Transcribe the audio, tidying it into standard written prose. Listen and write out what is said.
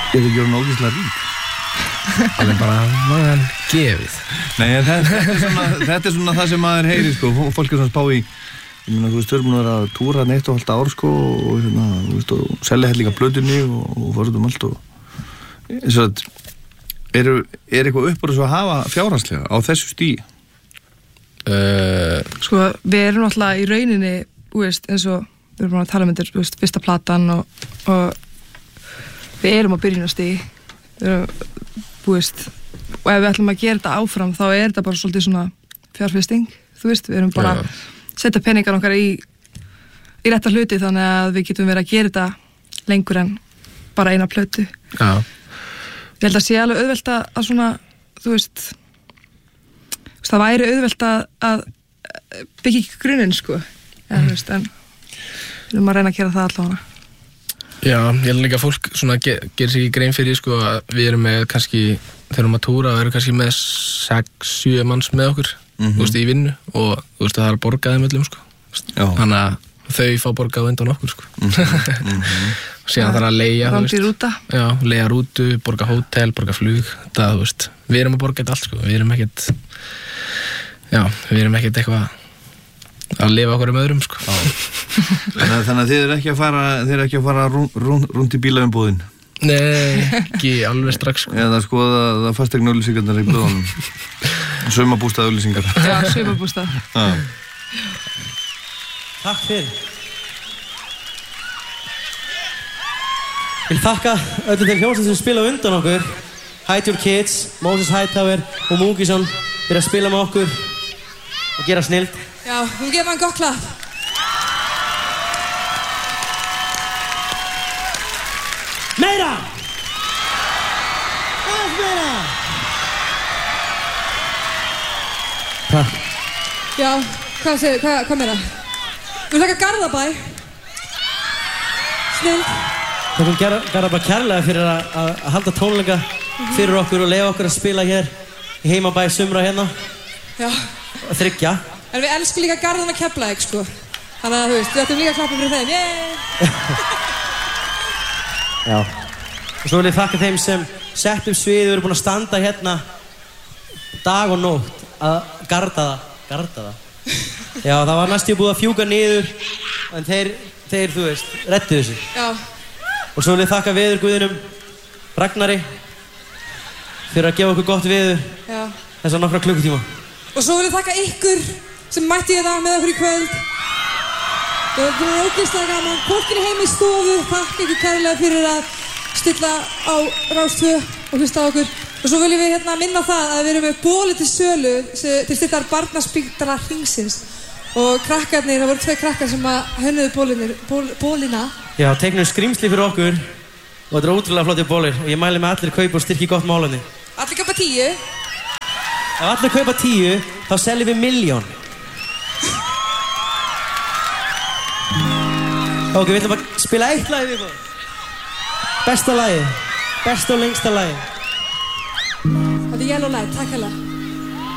Ég ekki verið ógeðslega rík. Það bara maður gefið. Nei, þetta er svona það sem maður heyrir, sko. Fólk er svona spá í, ég meina, þú veist, við erum búin að túra 1,5 ár, sko, og hérna, þú veist, og selja hellinga plötunni og fórstum allt og eins og að er eitthvað upp úr þessu að hafa fjárhagslega á þessu stíi? Sko, við erum alltaf í rauninni, þú veist, eins og við erum búin að tala um þetta, þú veist, fyrsta platan og við erum á byrjunarstigi, þú veist, og ef við ætlum að gera þetta áfram þá er þetta bara svolítið svona fjárfesting, þú veist, við erum bara að setja peningar okkar í rétta hluti þannig að við getum verið að gera þetta lengur en bara eina plötu. Já. Ég held að sé alveg auðvelt að svona, þú veist, það væri auðvelt að byggja ekki grunninn, sko, þú veist, en við erum að reyna að gera það allavega. Já, ég held líka að fólk svona gerir sig ekki grein fyrir, sko, að við erum með kannski, þegar við erum að túra, við erum kannski með 6-7 manns með okkur, þú veist, í vinnu og þú veist, það er að borga þeim öllum, sko. Þannig að þau fá borgað undan okkur, sko. Og síðan þarf að leigja, þú veist. Rúta. Já, leigja rútu, borga hótel, borga flug, það, þú veist. Við erum að borga þetta allt, sko. Við erum ekkert eitthvað að lifa okkur öðrum, sko. Þannig að þið eru ekki að fara rúnd í bílaumbúðin? Nei, ekki alveg strax, sko. Eða skoða fasteignaauglýsingarnar í blöðunum. Saumabústaðauglýsingar. Já, saumabústað. Takk fyrir. Ég vil þakka öllum þeim hljómsveitum sem spila undan okkur. Hide Your Kids, Moses Hightower og Múkisson fyrir að spila með okkur og gera snilld. Já, við gefum hann gott klapp. Meira! Aðeins meira! Takk. Já, hvað meira? Við hlaka Garðabæ. Snill. Þakkum Garðabæ kærlega fyrir að halda tónleika fyrir okkur og leyfa okkur að spila hér í heimabæ sumra hérna. Já. Og þryggja. En við elskum líka Garðan að Keflavík, sko. Þannig að þú veist, við ættum líka að klappa fyrir þeim. Já. Og svo vil ég þakka þeim sem sett upp sviðið og eru búin að standa hérna dag og nótt að garda það. Já, það var næstum búið að fjúka niður en þeir, þú veist, reddu þessu. Já. Og svo vil ég þakka veðurguðinum Ragnari fyrir að gefa okkur gott veður þessa nokkra klukkutíma. Og svo vil ég þakka ykkur sem mætti það með okkur í kvöld. Það var búin ógeðslega gaman. Fólkinu heim í stofu, þakka ykkur kærlega fyrir að stilla á Rás 2 og hlusta á okkur. Og svo viljum við hérna minna það að við erum með bóli til sölu til styrktar Barnaspítala Hringsins. Og krakkarnir, það voru 2 krakkar sem að hönnuðu bólina. Já, teiknum skrýmsli fyrir okkur og þetta er ótrúlega flottir bólir og ég mæli með allir kaupa og styrki gott málefni. Allir kaupa 10. Ef allir kaupa 10, þá seljum við 1.000.000. Ok, við ætlum að spila eitt lagi við. Besta lagi. Besta og lengsta lagi. Þetta er Yellow Light, takk hella.